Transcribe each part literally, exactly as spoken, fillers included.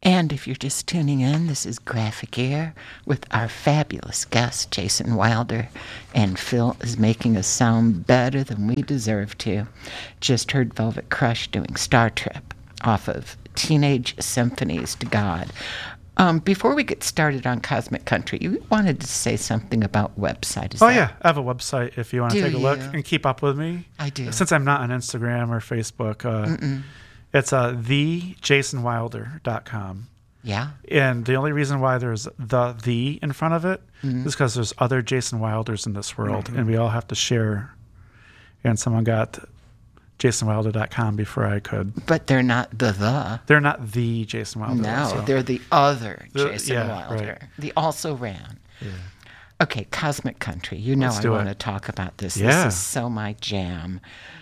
And if you're just tuning in, this is Graphic Air with our fabulous guest, Jason Wilder. And Phil is making us sound better than we deserve to. Just heard Velvet Crush doing Star Trip off of Teenage Symphonies to God. Um, before we get started on Cosmic Country, you wanted to say something about website. Is oh, that... yeah. I have a website if you want to take a look you? and keep up with me. I do. Since I'm not on Instagram or Facebook. Uh, it's uh, the jason wilder dot com. Yeah. And the only reason why there's the the in front of it mm-hmm. is because there's other Jason Wilders in this world, mm-hmm. and we all have to share. And someone got jason wilder dot com before I could. But they're not the the. They're not the Jason Wilder. No, so. they're the other the, Jason yeah, Wilder. Right. The also ran. Yeah. Okay, Cosmic Country. You know Let's I do want it. to talk about this. Yeah. This is so my jam.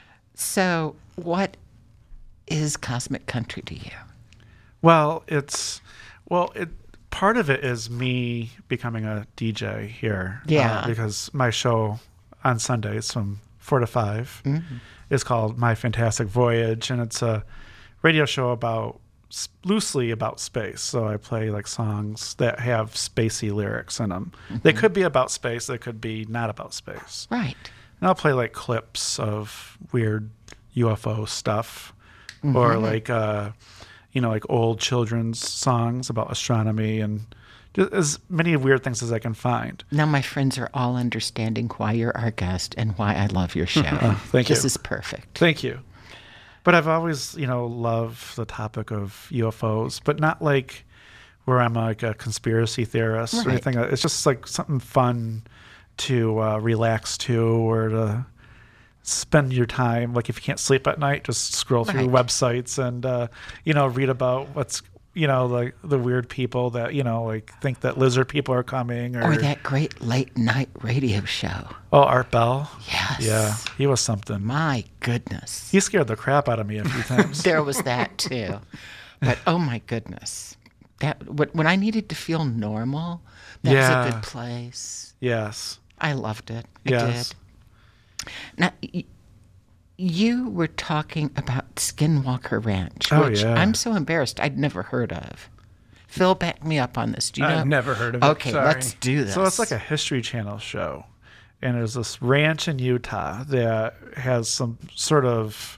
So what is Cosmic Country to you? Well, it's well, it part of it is me becoming a D J here. Yeah. Uh, because my show on Sundays from four to five mm-hmm. is called My Fantastic Voyage, and it's a radio show about loosely about space. So I play like songs that have spacey lyrics in them. Mm-hmm. They could be about space. They could be not about space. Right. And I'll play like clips of weird U F O stuff, mm-hmm. or like uh, you know, like old children's songs about astronomy, and just as many weird things as I can find. Now my friends are all understanding why you're our guest and why I love your show. oh, thank this you. This is perfect. Thank you. But I've always, you know, loved the topic of U F Os, but not like where I'm like a conspiracy theorist right. or anything. It's just like something fun to uh, relax to, or to spend your time. Like if you can't sleep at night, just scroll through right. websites and, uh, you know, read about what's, you know, like the weird people that, you know, like think that lizard people are coming. Or, or that great late night radio show. Oh, Art Bell? Yes. Yeah, he was something. My goodness. He scared the crap out of me a few times. There was that too. But oh my goodness. That when I needed to feel normal, that yeah. was a good place. Yes. I loved it. I yes. did. Now, y- you were talking about Skinwalker Ranch, oh, which yeah. I'm so embarrassed I'd never heard of. Phil, back me up on this. Do you know? I've never heard of it. Okay, Sorry. let's do this. So it's like a History Channel show. And there's this ranch in Utah that has some sort of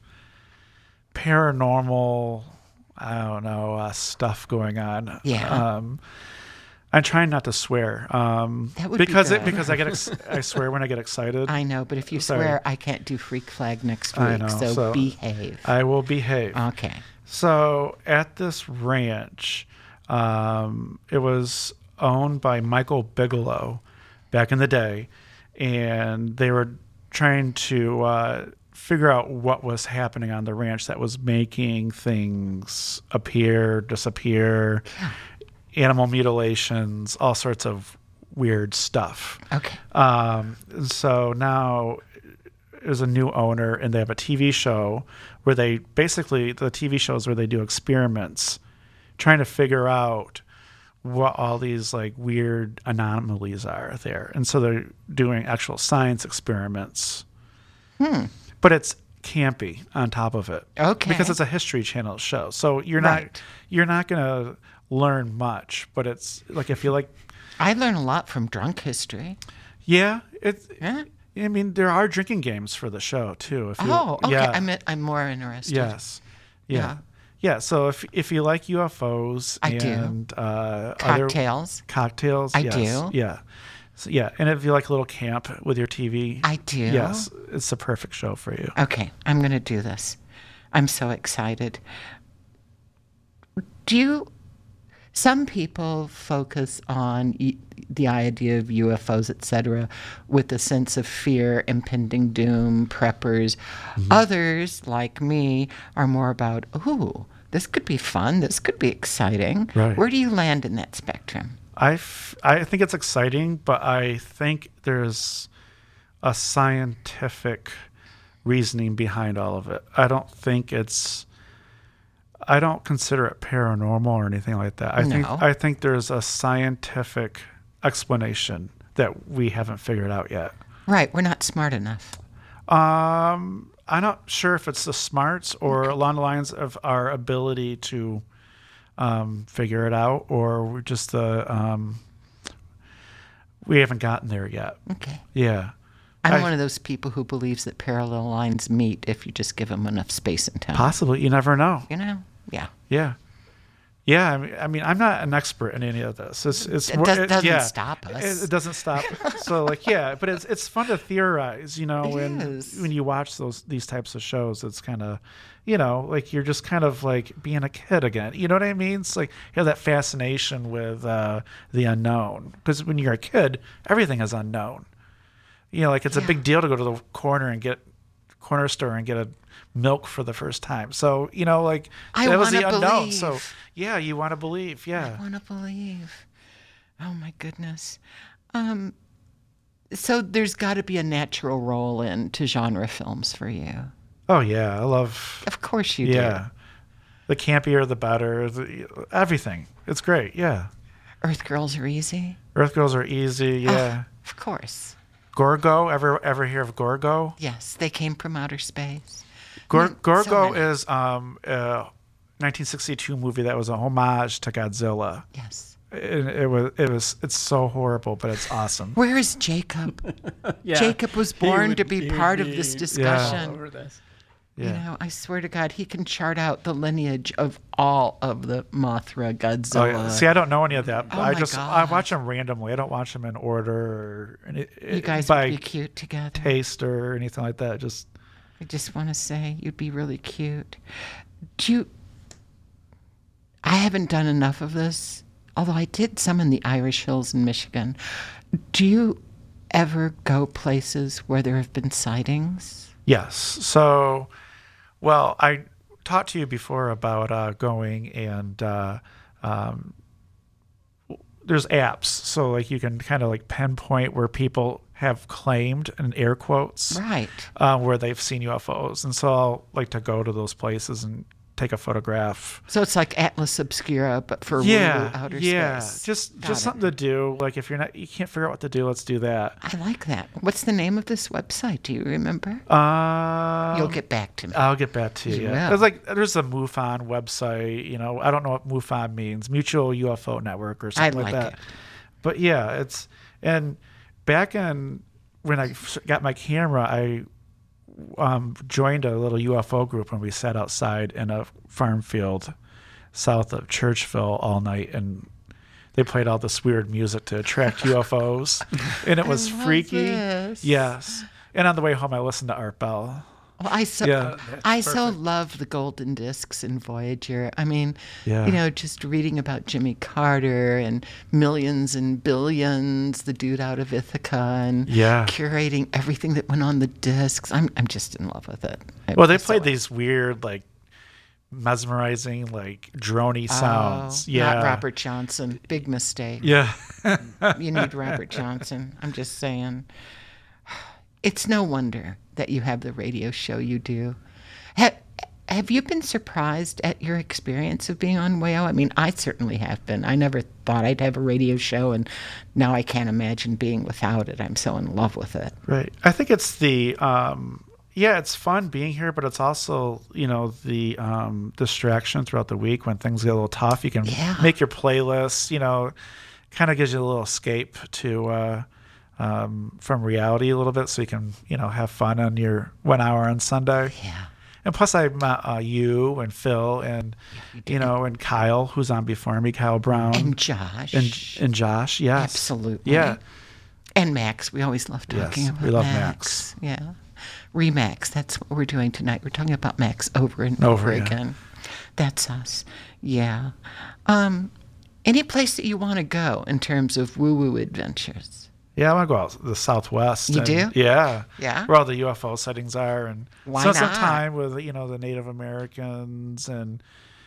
paranormal, I don't know, uh, stuff going on. Yeah. Um, I'm trying not to swear. Um, that would because be it, because I get ex- I swear when I get excited. I know, but if you Sorry. swear, I can't do Freak Flag next week. I know, so, so behave. I will behave. Okay. So at this ranch, um, it was owned by Michael Bigelow back in the day, and they were trying to uh, figure out what was happening on the ranch that was making things appear, disappear, Yeah. animal mutilations, all sorts of weird stuff. Okay. Um, so now there's a new owner, and they have a T V show where they basically, the T V shows where they do experiments trying to figure out what all these like weird anomalies are there. And so they're doing actual science experiments. Hmm. But it's campy on top of it. Okay. Because it's a History Channel show. So you're Right. not you're not going to learn much, but it's like if you like I learn a lot from drunk history. yeah, it's Yeah. I mean there are drinking games for the show too. If you, Oh, okay. Yeah. I'm I'm more interested. Yes. Yeah. Yeah. Yeah. So if if you like U F Os I do. and uh, Cocktails. other cocktails, I yes. do. Yeah. So, yeah, and if you like a little camp with your T V, I do. Yes, it's the perfect show for you. Okay, I'm going to do this. I'm so excited. Do you? Some people focus on y- the idea of U F Os, et cetera, with a sense of fear, impending doom, preppers. Mm-hmm. Others, like me, are more about, ooh, this could be fun. This could be exciting. Right. Where do you land in that spectrum? I, f- I think it's exciting, but I think there's a scientific reasoning behind all of it. I don't think it's... I don't consider it paranormal or anything like that. I No. think I think there's a scientific explanation that we haven't figured out yet. Right, we're not smart enough. Um, I'm not sure if it's the smarts or along the lines of our ability to um, figure it out, or we're just the um, we haven't gotten there yet. Okay. Yeah. I'm I- one of those people who believes that parallel lines meet if you just give them enough space and time. Possibly. You never know. You know? Yeah. Yeah. Yeah, I mean, I mean, I'm not an expert in any of this. It's, it's It more- does- it- doesn't yeah. stop us. It, it doesn't stop. So, like, yeah, but it's it's fun to theorize, you know, It when is. when you watch those these types of shows. It's kind of, you know, like you're just kind of like being a kid again. You know what I mean? It's like you have that fascination with uh, the unknown, because when you're a kid, everything is unknown. You know, like it's a Yeah. big deal to go to the corner and get corner store and get a milk for the first time. So, you know, like I that was the wanna unknown. So, believe. yeah, you want to believe. I Yeah. want to believe. Oh my goodness. Um, so there's got to be a natural roll into genre films for you. Oh, yeah. I love, Of course you yeah. The campier, the better, the, everything. It's great. Yeah. do. Earth Girls Are Easy. Earth Girls Are Easy. Yeah. Oh, of course. Gorgo. Ever ever hear of Gorgo? Yes, they came from outer space. Gor- Mm, so Gorgo many. is um, a nineteen sixty-two movie that was a homage to Godzilla. Yes. It, it was it was it's so horrible, but it's awesome. Where is Jacob? Yeah. Jacob was He born would- to be he would part of be this all discussion. over this. Yeah. You know, I swear to God, he can chart out the lineage of all of the Mothra, Godzilla. Oh, yeah. See, I don't know any of that. Oh I my just I God. watch them randomly. I don't watch them in order or any, you guys by would be cute together. taste or anything like that. Just I just want to say you'd be really cute. Do you? I haven't done enough of this, although I did some in the Irish Hills in Michigan. Do you ever go places where there have been sightings? yes. So, well, I talked to you before about uh, going and uh, um, there's apps, so like you can kind of like pinpoint where people have claimed in air quotes. Right. Uh, where they've seen U F Os, and so I'll like to go to those places and take a photograph. So it's like Atlas Obscura, but for Yeah, Woo outer yeah, space. just Got just it. something to do. Like if you're not, you can't figure out what to do, let's do that. I like that. What's the name of this website? Do you remember? Um, You'll get back to me. I'll get back to you. You Yeah. will. There's like there's a MUFON website. You know, I don't know what MUFON means. Mutual U F O Network or something like, like that. it. But yeah, it's and back in when I f- got my camera, I um, joined a little U F O group and we sat outside in a farm field south of Churchville all night, and they played all this weird music to attract U F Os, and it was love freaky. this. Yes. And on the way home, I listened to Art Bell. Well, I so Yeah. I so love the golden discs in Voyager. I mean, Yeah. you know, just reading about Jimmy Carter and Millions and Billions, the dude out of Ithaca, and Yeah. curating everything that went on the discs. I'm I'm just in love with it. I- Well, they I so played like- these weird, like mesmerizing, like drony Oh, sounds. yeah. Not Robert Johnson. Big mistake. Yeah. You need Robert Johnson. I'm just saying. It's no wonder that you have the radio show you do. Have, have you been surprised at your experience of being on W A O? I mean, I certainly have been. I never thought I'd have a radio show, and now I can't imagine being without it. I'm so in love with it. Right. I think it's the um yeah, it's fun being here, but it's also, you know, the um distraction throughout the week when things get a little tough. You can Yeah. make your playlists, you know, kind of gives you a little escape to uh um from reality a little bit, so you can, you know, have fun on your one hour on Sunday. Yeah. And plus I met uh, you and Phil and you know, and Kyle, who's on before me, Kyle Brown. And Josh. and, and Josh, yes. Absolutely. Yeah. And Max. We always love talking Yes, about we love Max. Yeah. Remax. That's what we're doing tonight. We're talking about Max over and over, Over, yeah. again. That's us. Yeah. Um, any place that you want to go in terms of woo-woo adventures? Yeah, I want to go out to the Southwest. You and- do? Yeah. Yeah? Where all the U F O sightings are, and Why spend some not? time with, you know, the Native Americans and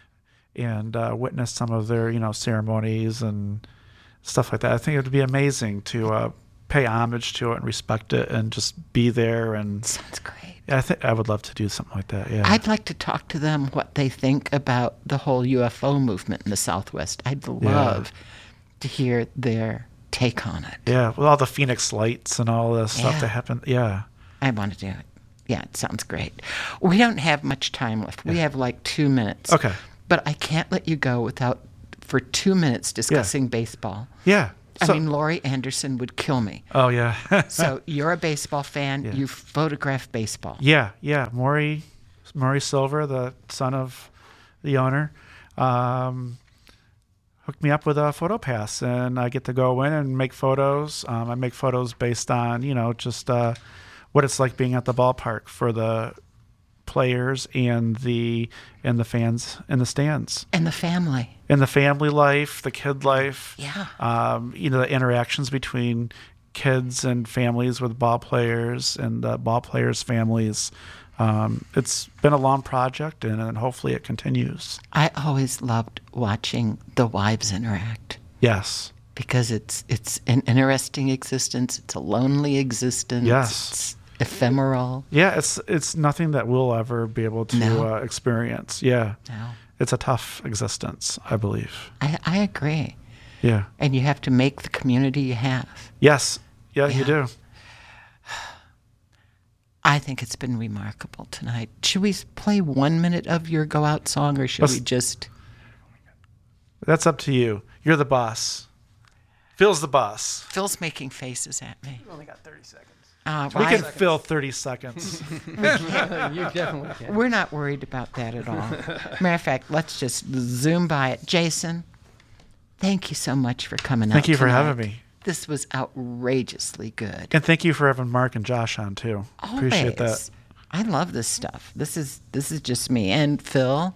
and uh, witness some of their, you know, ceremonies and stuff like that. I think it would be amazing to uh, pay homage to it and respect it and just be there. And Sounds great. I think I would love to do something like that. Yeah. I'd like to talk to them what they think about the whole U F O movement in the Southwest. I'd love to hear their take on it. yeah, with all the Phoenix lights and all this stuff Yeah. that happened. Yeah. I want to do it. Yeah, it sounds great. We don't have much time left. We have like two minutes. Okay. But I can't let you go without, for two minutes, discussing yeah. baseball. Yeah. So, I mean, Laurie Anderson would kill me. Oh, yeah. So you're a baseball fan. Yeah. You photograph baseball. Yeah, yeah. Maury, Maury Silver, the son of the owner, um, hooked me up with a photo pass, and I get to go in and make photos. Um, I make photos based on, you know, just uh, what it's like being at the ballpark for the players and the and the fans in the stands, and the family, and the family life, the kid life. Yeah. Um, you know, the interactions between kids and families with ball players and the ball players' families. Um, it's been a long project, and, and hopefully it continues. I always loved watching the wives interact. Yes. Because it's it's an interesting existence. It's a lonely existence. Yes. It's ephemeral. Yeah, it's it's nothing that we'll ever be able to No. uh, experience. Yeah. No. It's a tough existence, I believe. I, I agree. Yeah. And you have to make the community you have. Yes. Yeah, Yeah. you do. I think it's been remarkable tonight. Should we play one minute of your Go Out song, or should Let's- we just... That's up to you. You're the boss. Phil's the boss. Phil's making faces at me. You only got thirty seconds. Uh, We well, can I- fill thirty seconds. You definitely can. we're not worried about that at all. Matter of fact, let's just zoom by it. Jason, thank you so much for coming out Thank you for tonight. having me. This was outrageously good. And thank you for having Mark and Josh on, too. Appreciate that. Always. I love this stuff. This is this is just me. And Phil,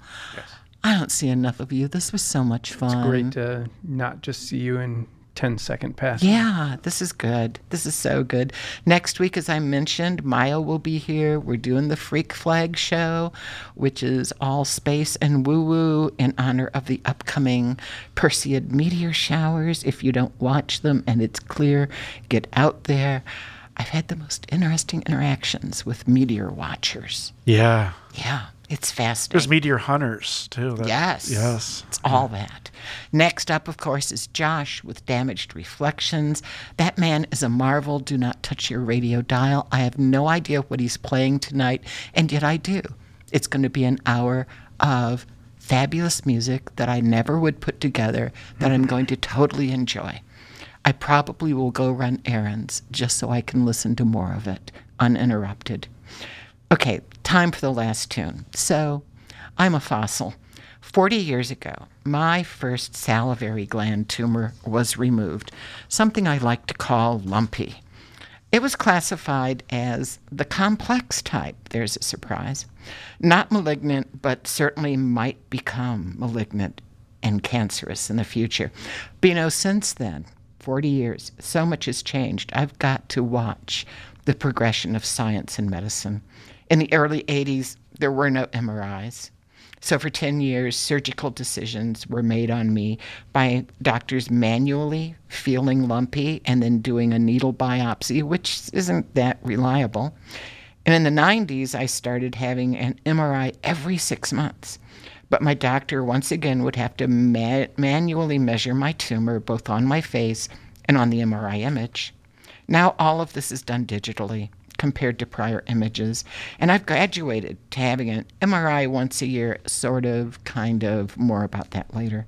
I don't see enough of you. This was so much fun. It's great to not just see you in ten second pass. Yeah, this is good. This is so good. Next week, as I mentioned, Maya will be here. We're doing the Freak Flag show, which is all space and woo-woo in honor of the upcoming Perseid meteor showers. If you don't watch them and it's clear, get out there. I've had the most interesting interactions with meteor watchers. Yeah. Yeah, it's fascinating. There's meteor hunters, too. That- Yes. Yes. It's all that. Next up, of course, is Josh with Damaged Reflections. That man is a marvel. Do not touch your radio dial. I have no idea what he's playing tonight, and yet I do. It's going to be an hour of fabulous music that I never would put together that I'm going to totally enjoy. I probably will go run errands just so I can listen to more of it uninterrupted. Okay, time for the last tune. So, I'm a fossil. forty years ago, my first salivary gland tumor was removed, something I like to call lumpy. It was classified as the complex type. There's a surprise. Not malignant, but certainly might become malignant and cancerous in the future. But you know, since then, forty years, so much has changed. I've got to watch the progression of science and medicine. In the early eighties, there were no M R Is. So for ten years, surgical decisions were made on me by doctors manually feeling lumpy and then doing a needle biopsy, which isn't that reliable. And in the nineties, I started having an M R I every six months. But my doctor, once again, would have to ma- manually measure my tumor both on my face and on the M R I image. Now all of this is done digitally compared to prior images. And I've graduated to having an M R I once a year, sort of, kind of, more about that later.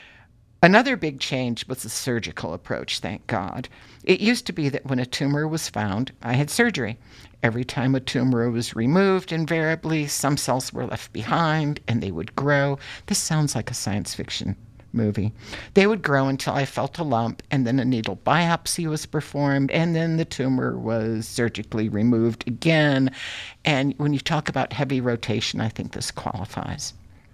Another big change was the surgical approach, thank God. It used to be that when a tumor was found, I had surgery. Every time a tumor was removed, invariably, some cells were left behind and they would grow. This sounds like a science fiction movie. They would grow until I felt a lump, and then a needle biopsy was performed, and then the tumor was surgically removed again. And when you talk about heavy rotation, I think this qualifies.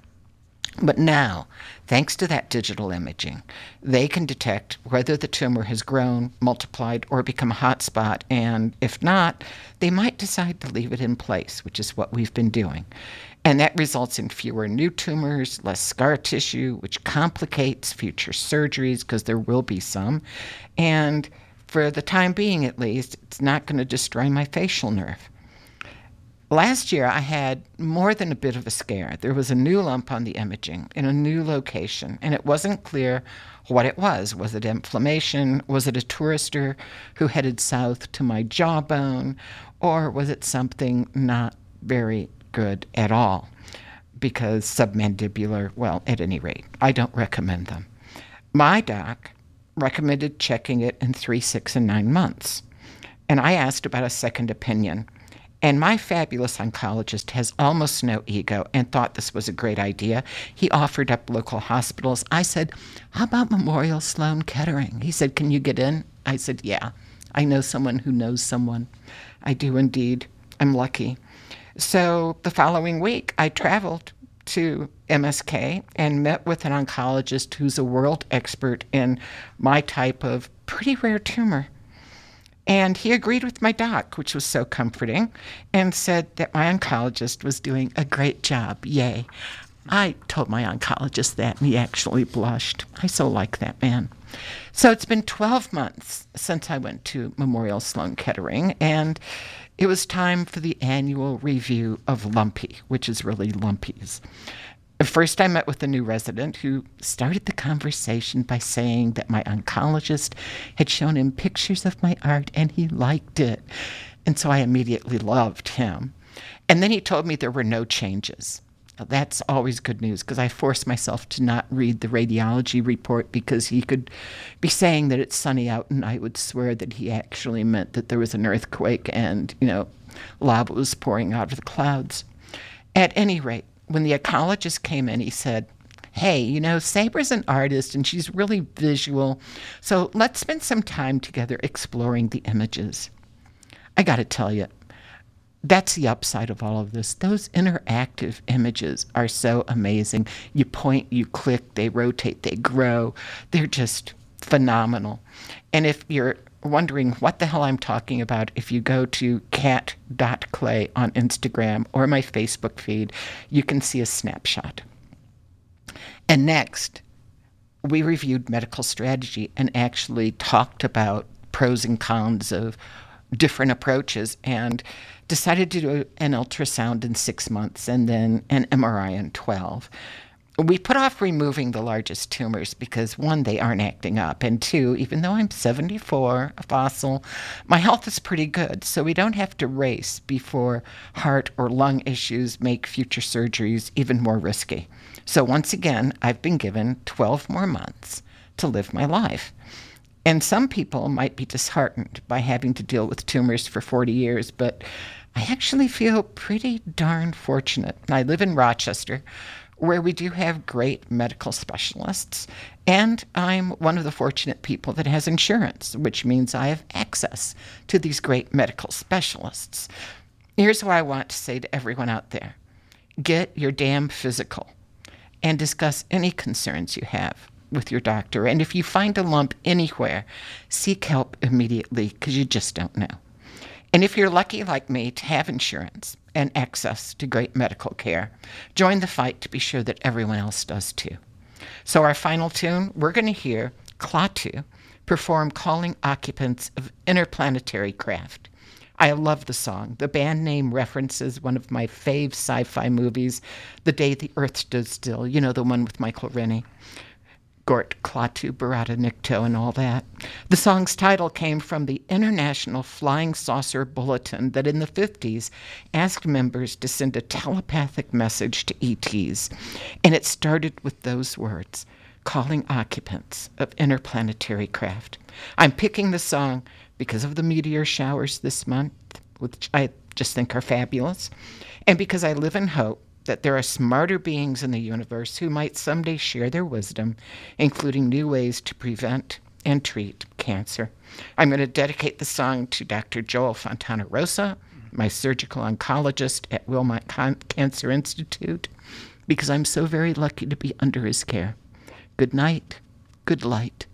But now, thanks to that digital imaging, they can detect whether the tumor has grown, multiplied, or become a hot spot, and if not, they might decide to leave it in place, which is what we've been doing. And that results in fewer new tumors, less scar tissue, which complicates future surgeries, because there will be some. And for the time being, at least, it's not going to destroy my facial nerve. Last year, I had more than a bit of a scare. There was a new lump on the imaging in a new location, and it wasn't clear what it was. Was it inflammation? Was it a tourister who headed south to my jawbone? Or was it something not very good at all? because submandibular, well, at any rate, I don't recommend them. My doc recommended checking it in three, six, and nine months. And I asked about a second opinion. And my fabulous oncologist has almost no ego and thought this was a great idea. He offered up local hospitals. I said, how about Memorial Sloan Kettering? He said, can you get in? I said, yeah. I know someone who knows someone. I do indeed. I'm lucky. So the following week, I traveled to M S K and met with an oncologist who's a world expert in my type of pretty rare tumor. And he agreed with my doc, which was so comforting, and said that my oncologist was doing a great job. Yay. I told my oncologist that, and he actually blushed. I so like that man. So it's been twelve months since I went to Memorial Sloan Kettering, and it was time for the annual review of Lumpy, which is really Lumpy's. First, I met with a new resident who started the conversation by saying that my oncologist had shown him pictures of my art and he liked it. And so I immediately loved him. And then he told me there were no changes. Now, that's always good news because I forced myself to not read the radiology report because he could be saying that it's sunny out and I would swear that he actually meant that there was an earthquake and, you know, lava was pouring out of the clouds. At any rate, when the oncologist came in, he said, hey, you know, Sabra's an artist and she's really visual, so let's spend some time together exploring the images. I got to tell you, that's the upside of all of this. Those interactive images are so amazing. You point, you click, they rotate, they grow. They're just phenomenal. And if you're wondering what the hell I'm talking about, if you go to cat dot clay on Instagram or my Facebook feed, you can see a snapshot. And next, we reviewed medical strategy and actually talked about pros and cons of different approaches and decided to do an ultrasound in six months and then an M R I in twelve. We put off removing the largest tumors because, one, they aren't acting up, and two, even though I'm seventy-four, a fossil, my health is pretty good, so we don't have to race before heart or lung issues make future surgeries even more risky. So once again, I've been given twelve more months to live my life. And some people might be disheartened by having to deal with tumors for forty years, but I actually feel pretty darn fortunate. I live in Rochester, where we do have great medical specialists, and I'm one of the fortunate people that has insurance, which means I have access to these great medical specialists. Here's what I want to say to everyone out there. Get your damn physical and discuss any concerns you have with your doctor. And if you find a lump anywhere, seek help immediately because you just don't know. And if you're lucky like me to have insurance and access to great medical care, join the fight to be sure that everyone else does too. So our final tune, we're going to hear Klaatu perform Calling Occupants of Interplanetary Craft. I love the song. The band name references one of my fave sci-fi movies, The Day the Earth Stood Still, you know, the one with Michael Rennie. Gort, Klaatu, Barada, Nikto, and all that. The song's title came from the International Flying Saucer Bulletin that in the fifties asked members to send a telepathic message to E Ts. And it started with those words, calling occupants of interplanetary craft. I'm picking the song because of the meteor showers this month, which I just think are fabulous, and because I live in hope that there are smarter beings in the universe who might someday share their wisdom, including new ways to prevent and treat cancer. I'm going to dedicate the song to Doctor Joel Fontana Rosa, my surgical oncologist at Wilmot Con- Cancer Institute, because I'm so very lucky to be under his care. Good night, good light,